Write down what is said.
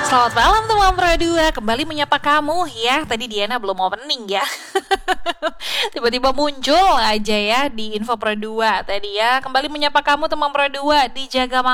Selamat malam teman Pro 2, kembali menyapa kamu ya. Tadi Diana belum opening ya. Tiba-tiba muncul aja ya di Info Pro 2 tadi ya. Kembali menyapa kamu teman Pro 2 di Jaga